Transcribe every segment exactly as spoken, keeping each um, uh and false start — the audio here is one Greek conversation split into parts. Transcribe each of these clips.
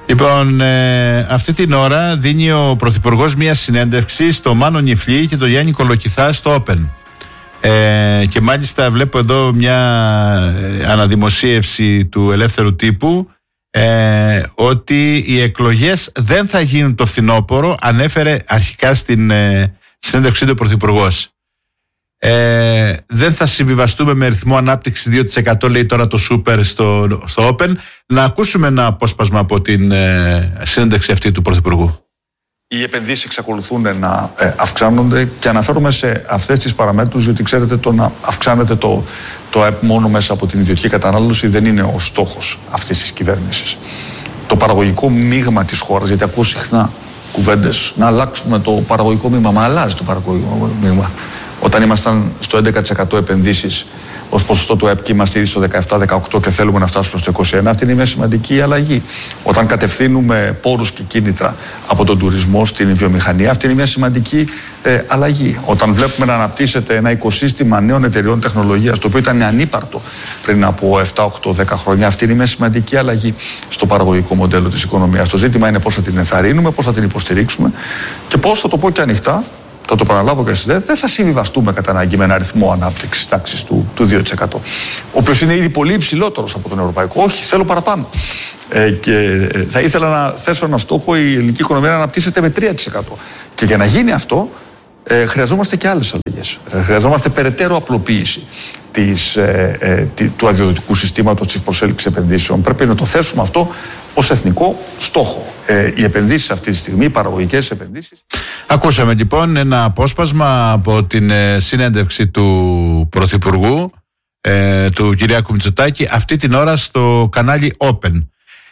Λοιπόν, ε, αυτή την ώρα δίνει ο Πρωθυπουργός μια συνέντευξη στο Μάνο Νιφλή και το Γιάννη Κολοκυθά στο Open. Ε, και μάλιστα βλέπω εδώ μια αναδημοσίευση του Ελεύθερου Τύπου ε, ότι οι εκλογές δεν θα γίνουν το φθινόπωρο, ανέφερε αρχικά στην ε, συνέντευξή του ο Πρωθυπουργός. Ε, δεν θα συμβιβαστούμε με ρυθμό ανάπτυξης δύο τοις εκατό, λέει τώρα το Super στο, στο Open. Να ακούσουμε ένα απόσπασμα από την ε, συνέντευξη αυτή του Πρωθυπουργού. Οι επενδύσεις εξακολουθούν να ε, αυξάνονται και αναφέρομαι σε αυτές τις παραμέτρους, διότι ξέρετε το να αυξάνεται το, το ΑΕΠ μόνο μέσα από την ιδιωτική κατανάλωση δεν είναι ο στόχος αυτής της κυβέρνησης. Το παραγωγικό μείγμα της χώρας, γιατί ακούω συχνά κουβέντες να αλλάξουμε το παραγωγικό μείγμα, μα αλλάζει το παραγωγικό μείγμα. Όταν ήμασταν στο έντεκα τοις εκατό επενδύσεις ως ποσοστό του ΑΕΠ και είμαστε ήδη στο δεκαεπτά δεκαοκτώ και θέλουμε να φτάσουμε στο είκοσι ένα, αυτή είναι μια σημαντική αλλαγή. Όταν κατευθύνουμε πόρους και κίνητρα από τον τουρισμό στην βιομηχανία, αυτή είναι μια σημαντική ε, αλλαγή. Όταν βλέπουμε να αναπτύσσεται ένα οικοσύστημα νέων εταιριών τεχνολογίας, το οποίο ήταν ανύπαρτο πριν από επτά, οκτώ, δέκα χρόνια, αυτή είναι μια σημαντική αλλαγή στο παραγωγικό μοντέλο της οικονομίας. Το ζήτημα είναι πώς θα την ενθαρρύνουμε, πώς θα την υποστηρίξουμε και πώς, θα το πω και ανοιχτά, θα το παραλάβω και εσείς, δεν θα συμβιβαστούμε κατά ανάγκη με ένα αριθμό ανάπτυξης τάξης του, του δύο τοις εκατό. Ο οποίος είναι ήδη πολύ υψηλότερος από τον ευρωπαϊκό. Όχι, θέλω παραπάνω. Ε, και ε, θα ήθελα να θέσω ένα στόχο η ελληνική οικονομία να αναπτύσσεται με τρία τοις εκατό. Και για να γίνει αυτό, ε, χρειαζόμαστε και άλλες αλλαγές. Ε, χρειαζόμαστε περαιτέρω απλοποίηση της, ε, ε, του αδειοδοτικού συστήματος της προσέλκυσης επενδύσεων. Πρέπει να το θέσουμε αυτό ως εθνικό στόχο. Ε, οι επενδύσεις αυτή τη στιγμή, οι παραγωγικές επενδύσεις. Ακούσαμε λοιπόν ένα απόσπασμα από την ε, συνέντευξη του Πρωθυπουργού, ε, του Κυριάκου Μητσοτάκη, αυτή την ώρα στο κανάλι Open.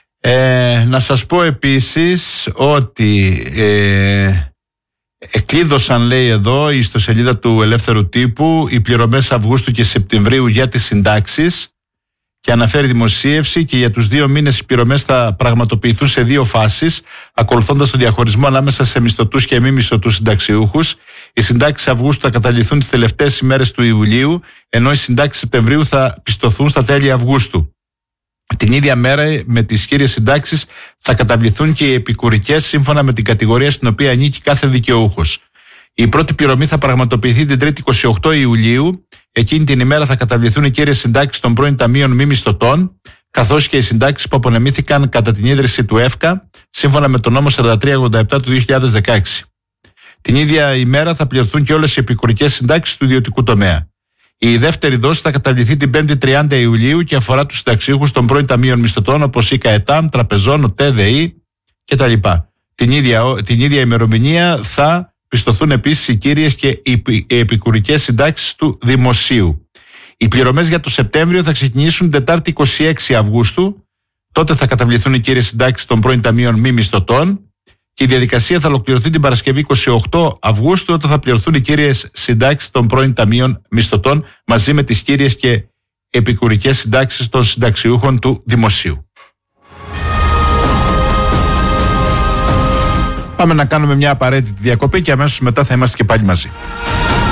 Ε, να σας πω επίσης ότι ε, εκλείδωσαν, λέει εδώ, η ιστοσελίδα του Ελεύθερου Τύπου, οι πληρωμές Αυγούστου και Σεπτεμβρίου για τις συντάξεις και αναφέρει δημοσίευση και για τους δύο μήνες οι πληρωμές θα πραγματοποιηθούν σε δύο φάσεις, ακολουθώντας τον διαχωρισμό ανάμεσα σε μισθωτούς και μη μισθωτούς συνταξιούχους. Οι συντάξεις Αυγούστου θα καταβληθούν τις τελευταίες ημέρες του Ιουλίου, ενώ οι συντάξεις Σεπτεμβρίου θα πιστωθούν στα τέλη Αυγούστου. Την ίδια μέρα με τις κύριες συντάξεις θα καταβληθούν και οι επικουρικές σύμφωνα με την κατηγορία στην οποία ανήκει κάθε δικαιούχος. Η πρώτη πληρωμή θα πραγματοποιηθεί την Τρίτη εικοστή ογδόη Ιουλίου. Εκείνη την ημέρα θα καταβληθούν οι κύριες συντάξεις των πρώην ταμείων μη μισθωτών, καθώς και οι συντάξεις που απονεμήθηκαν κατά την ίδρυση του ΕΦΚΑ, σύμφωνα με τον νόμο σαράντα τρία ογδόντα επτά του δύο χιλιάδες δεκαέξι. Την ίδια ημέρα θα πληρωθούν και όλες οι επικουρικές συντάξεις του ιδιωτικού τομέα. Η δεύτερη δόση θα καταβληθεί την Πέμπτη τριάντα Ιουλίου και αφορά τους συνταξιούχους των πρώην ταμείων μισθωτών όπως η ΚΑΕΤΑΜ, Τραπεζών, ο ΤΕΔΕΗ κτλ. Την ίδια, την ίδια ημερομηνία θα πιστωθούν επίσης οι κύριες και οι επικουρικές συντάξεις του δημοσίου. Οι πληρωμές για το Σεπτέμβριο θα ξεκινήσουν Τετάρτη εικοστή έκτη Αυγούστου. Τότε θα καταβληθούν οι κύριες συντάξεις των πρώην ταμείων μη μισθωτών και η διαδικασία θα ολοκληρωθεί την Παρασκευή εικοστή ογδόη Αυγούστου, όταν θα πληρωθούν οι κύριες συντάξεις των πρώην ταμείων μισθωτών μαζί με τις κύριες και επικουρικές συντάξεις των συνταξιούχων του δημοσίου. Πάμε να κάνουμε μια απαραίτητη διακοπή και αμέσως μετά θα είμαστε και πάλι μαζί.